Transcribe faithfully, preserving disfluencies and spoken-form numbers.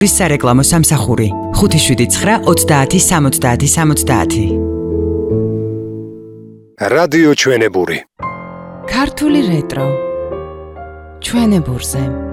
სარეკლამო სამსახური ხუთი შვიდი ცხრა ოცდაათი სამოცდაათი სამოცდაათი. რადიო ჩვენებური. ქართული რეტრო ჩვენებურზე.